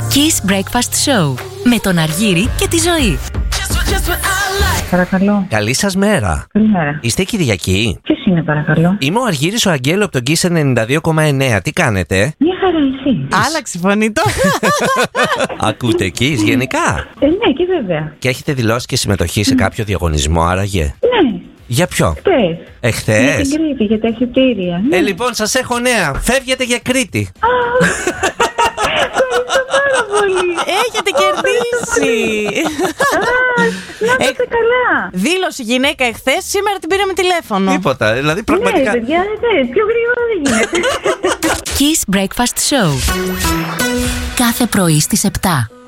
Kiss Breakfast Show με τον Αργύρη και τη Ζωή. Παρακαλώ. Καλή σας μέρα. Καλημέρα. Είστε Κυριακή? Ποιος είναι, παρακαλώ? Είμαι ο Αργύρης ο Αγγέλου από τον Kiss 92,9. Τι κάνετε? Μια χαρά, εσύ? Άλλαξε η φωνή του. Ακούτε Kiss γενικά? Ναι, και βέβαια. Και έχετε δηλώσει και συμμετοχή σε κάποιο διαγωνισμό άραγε? Ναι. Για ποιο? Χτες. Για Εχθές? την Κρήτη, για τα εισιτήρια. Ναι. Λοιπόν, σας έχω νέα. Φεύγετε για Κρήτη. Ευχαριστώ πάρα πολύ. Έχετε κερδίσει. Να είστε καλά. Δήλωσε η γυναίκα εχθές, σήμερα την πήραμε τηλέφωνο. Τίποτα. Δηλαδή Ναι, πραγματικά. παιδιά, πιο γρήγορα δεν γίνεται. Kiss Breakfast Show. Κάθε πρωί στις 7.